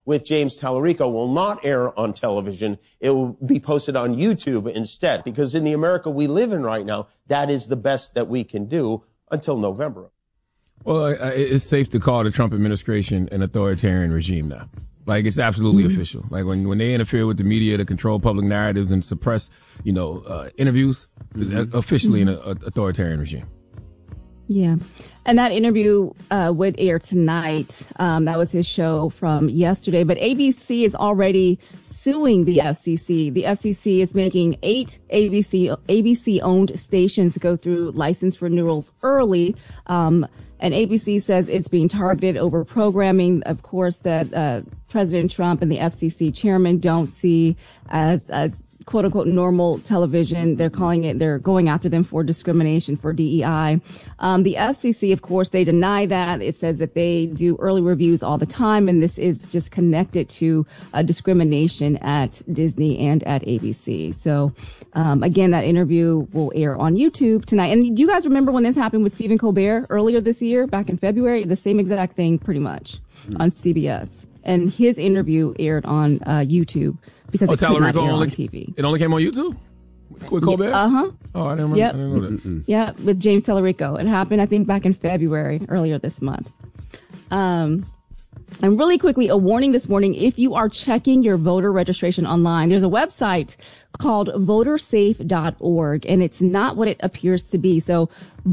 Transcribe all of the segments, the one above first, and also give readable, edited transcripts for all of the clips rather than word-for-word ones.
with James Tallarico will not air on television. It will be posted on YouTube instead, because in the America we live in right now, that is the best that we can do until November. Well, it's safe to call the Trump administration an authoritarian regime now. Like, it's absolutely official. Like, when they interfere with the media to control public narratives and suppress, interviews, officially an authoritarian regime. Yeah. And that interview would air tonight. That was his show from yesterday. But ABC is already suing the FCC. The FCC is making 8 ABC-owned stations go through license renewals early. And ABC says it's being targeted over programming, of course, that President Trump and the FCC chairman don't see as quote unquote normal television. They're going after them for discrimination, for DEI. The FCC, of course, they deny that. It says that they do early reviews all the time, and this is just connected to discrimination at Disney and at ABC. So, again, that interview will air on YouTube tonight. And do you guys remember when this happened with Stephen Colbert earlier this year, back in February? The same exact thing, pretty much, on CBS. And his interview aired on YouTube because it could not air on TV. It only came on YouTube? With Colbert? Uh-huh. Oh, I didn't remember. Yep. I didn't know that. Yeah, with James Tallarico. It happened, I think, back in February, earlier this month. And really quickly, a warning this morning, if you are checking your voter registration online, there's a website called votersafe.org, and it's not what it appears to be. So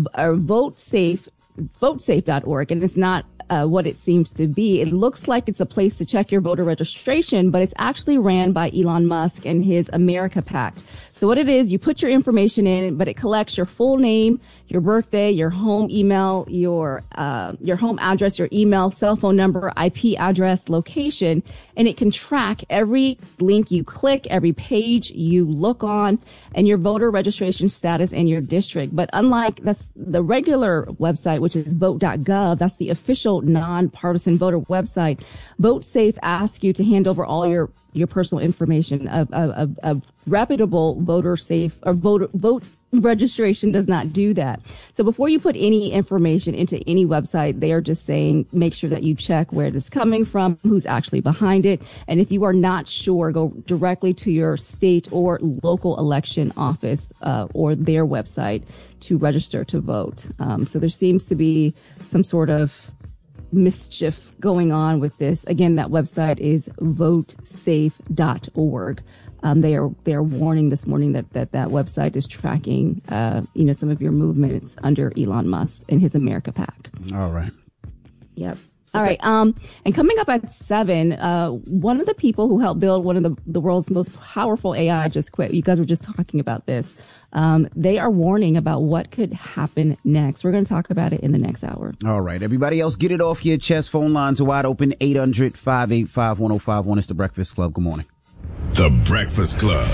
votesafe.org, and it's not what it seems to be. It looks like it's a place to check your voter registration, but it's actually ran by Elon Musk and his America PAC. So what it is, you put your information in, but it collects your full name, your birthday, your home email, your home address, your email, cell phone number, IP address, location, and it can track every link you click, every page you look on, and your voter registration status in your district. But unlike the regular website, which is vote.gov, that's the official nonpartisan voter website, VoteSafe asks you to hand over all your personal information. A reputable vote registration does not do that. So before you put any information into any website, they are just saying, make sure that you check where it is coming from, who's actually behind it. And if you are not sure, go directly to your state or local election office, or their website to register to vote. So there seems to be some sort of mischief going on with this. Again, that website is votesafe.org. They are warning this morning that website is tracking, some of your movements under Elon Musk and his America PAC. All right. Yep. All right. And coming up at 7, one of the people who helped build one of the world's most powerful AI just quit. You guys were just talking about this. They are warning about what could happen next. We're going to talk about it in the next hour. All right. Everybody else, get it off your chest. Phone lines are wide open. 800-585-1051. It's The Breakfast Club. Good morning. The Breakfast Club.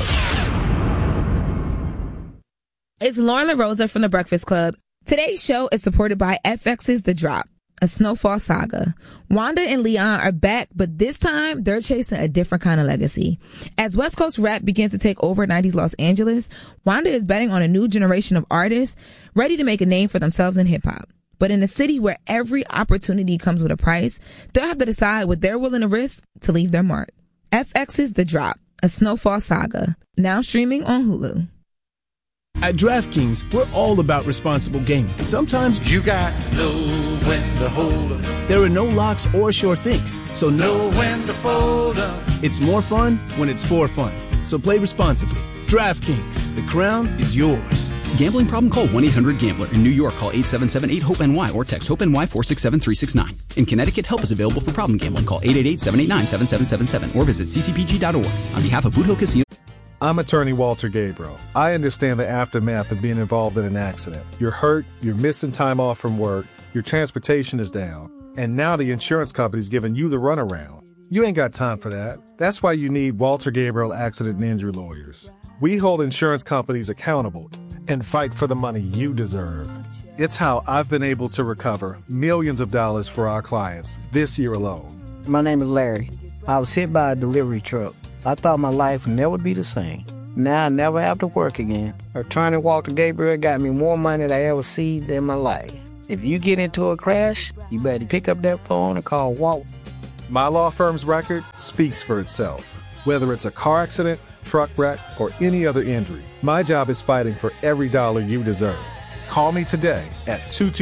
It's Lauren LaRosa from The Breakfast Club. Today's show is supported by FX's The Drop, a snowfall saga. Wanda and Leon are back, but this time they're chasing a different kind of legacy. As West Coast rap begins to take over 90s Los Angeles, Wanda is betting on a new generation of artists ready to make a name for themselves in hip-hop. But in a city where every opportunity comes with a price, they'll have to decide what they're willing to risk to leave their mark. FX's The Drop, a snowfall saga, now streaming on Hulu. At DraftKings, we're all about responsible gaming. Sometimes you got to know when to hold up. There are no locks or sure things, so know when to fold up. It's more fun when it's for fun. So play responsibly. DraftKings, the crown is yours. Gambling problem? Call 1-800-GAMBLER. In New York, call 877-8-HOPE-NY or text HOPE-NY 467-369. In Connecticut, help is available for problem gambling. Call 888-789-7777 or visit ccpg.org. On behalf of Boot Hill Casino. I'm attorney Walter Gabriel. I understand the aftermath of being involved in an accident. You're hurt, you're missing time off from work, your transportation is down, and now the insurance company's giving you the runaround. You ain't got time for that. That's why you need Walter Gabriel Accident and Injury Lawyers. We hold insurance companies accountable and fight for the money you deserve. It's how I've been able to recover millions of dollars for our clients this year alone. My name is Larry. I was hit by a delivery truck. I thought my life would never be the same. Now I never have to work again. Attorney Walter Gabriel got me more money than I ever received in my life. If you get into a crash, you better pick up that phone and call Walt. My law firm's record speaks for itself. Whether it's a car accident, truck wreck, or any other injury, my job is fighting for every dollar you deserve. Call me today at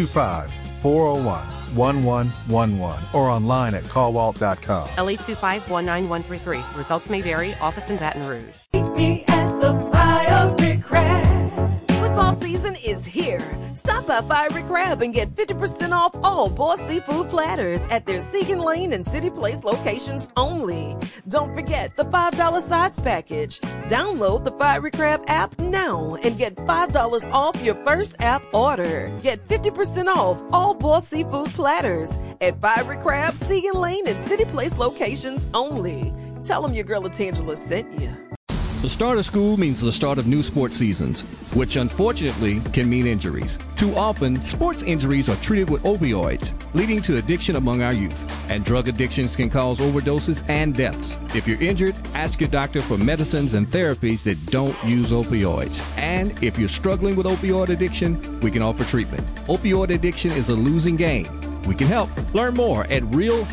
225-401-1111 or online at callwalt.com. LA 2519133. Results may vary. Office in Baton Rouge. Meet me at the Fiery Crab. Football season is here. Stop by Fiery Crab and get 50% off all Boss Seafood platters at their Segan Lane and City Place locations only. Don't forget the $5 sides package. Download the Fiery Crab app now and get $5 off your first app order. Get 50% off all Boss Seafood platters at Fiery Crab, Segan Lane, and City Place locations only. Tell them your girl Latangela sent you. The start of school means the start of new sports seasons, which unfortunately can mean injuries. Too often, sports injuries are treated with opioids, leading to addiction among our youth. And drug addictions can cause overdoses and deaths. If you're injured, ask your doctor for medicines and therapies that don't use opioids. And if you're struggling with opioid addiction, we can offer treatment. Opioid addiction is a losing game. We can help. Learn more at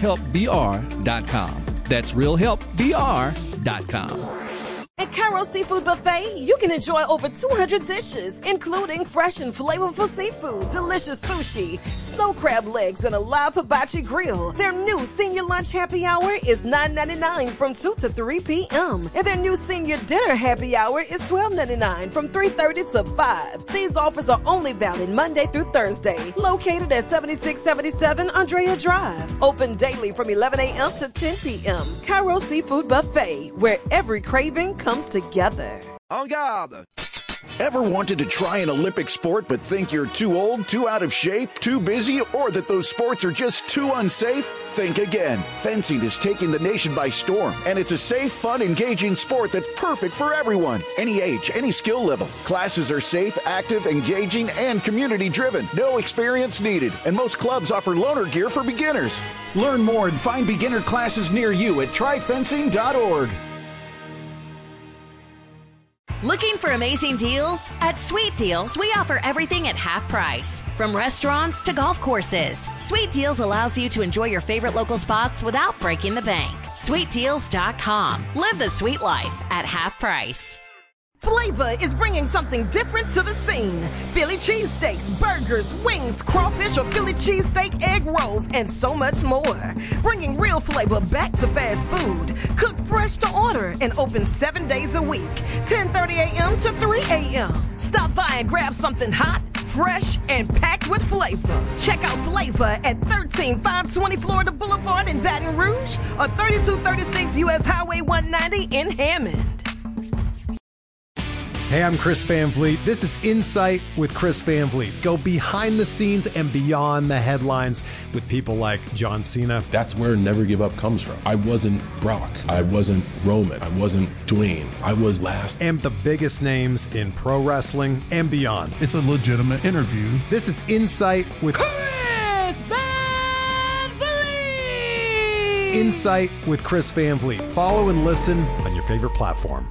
realhelpbr.com. That's realhelpbr.com. At Cairo Seafood Buffet, you can enjoy over 200 dishes, including fresh and flavorful seafood, delicious sushi, snow crab legs, and a live hibachi grill. Their new senior lunch happy hour is $9.99 from 2 to 3 p.m. And their new senior dinner happy hour is $12.99 from 3:30 to 5. These offers are only valid Monday through Thursday. Located at 7677 Andrea Drive. Open daily from 11 a.m. to 10 p.m. Cairo Seafood Buffet, where every craving comes together. En garde! Ever wanted to try an Olympic sport but think you're too old, too out of shape, too busy, or that those sports are just too unsafe? Think again. Fencing is taking the nation by storm, and it's a safe, fun, engaging sport that's perfect for everyone. Any age, any skill level. Classes are safe, active, engaging, and community-driven. No experience needed, and most clubs offer loaner gear for beginners. Learn more and find beginner classes near you at tryfencing.org. Looking for amazing deals? At Sweet Deals, we offer everything at half price. From restaurants to golf courses, Sweet Deals allows you to enjoy your favorite local spots without breaking the bank. SweetDeals.com. Live the sweet life at half price. Flavor is bringing something different to the scene. Philly cheesesteaks, burgers, wings, crawfish or Philly cheesesteak egg rolls, and so much more. Bringing real flavor back to fast food. Cooked fresh to order and open 7 days a week. 10:30 a.m. to 3 a.m. Stop by and grab something hot, fresh, and packed with flavor. Check out Flavor at 13520 Florida Boulevard in Baton Rouge or 3236 U.S. Highway 190 in Hammond. Hey, I'm Chris Van Vliet. This is Insight with Chris Van Vliet. Go behind the scenes and beyond the headlines with people like John Cena. That's where Never Give Up comes from. I wasn't Brock. I wasn't Roman. I wasn't Dwayne. I was last. And the biggest names in pro wrestling and beyond. It's a legitimate interview. This is Insight with Chris Van Vliet. Insight with Chris Van Vliet. Follow and listen on your favorite platform.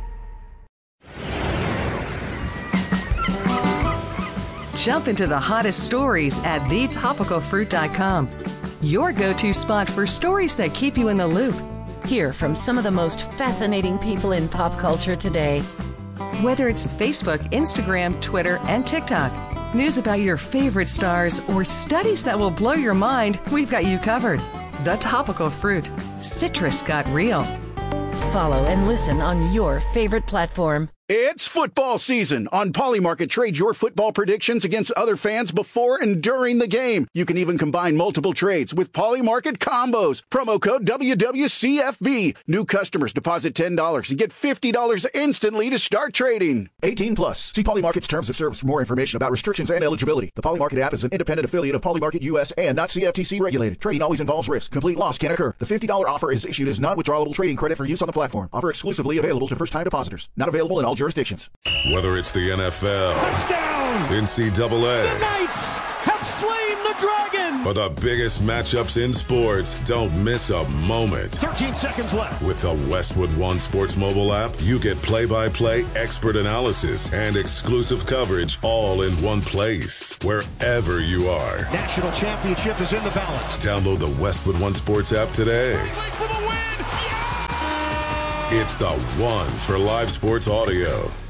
Jump into the hottest stories at thetopicalfruit.com. Your go-to spot for stories that keep you in the loop. Hear from some of the most fascinating people in pop culture today. Whether it's Facebook, Instagram, Twitter, and TikTok, news about your favorite stars, or studies that will blow your mind, we've got you covered. The Topical Fruit. Citrus got real. Follow and listen on your favorite platform. It's football season. On Polymarket, trade your football predictions against other fans before and during the game. You can even combine multiple trades with Polymarket combos. Promo code WWCFB. New customers deposit $10 and get $50 instantly to start trading. 18 plus. See Polymarket's terms of service for more information about restrictions and eligibility. The Polymarket app is an independent affiliate of Polymarket US and not CFTC regulated. Trading always involves risk. Complete loss can occur. The $50 offer is issued as non-withdrawable trading credit for use on the platform. Offer exclusively available to first-time depositors. Not available in all jurisdictions. Whether it's the NFL, touchdown, NCAA, the Knights have slain the Dragon, or the biggest matchups in sports, don't miss a moment. 13 seconds left. With the Westwood One Sports mobile app, you get play-by-play expert analysis and exclusive coverage all in one place, wherever you are. National championship is in the balance. Download the Westwood One Sports app today. It's the one for live sports audio.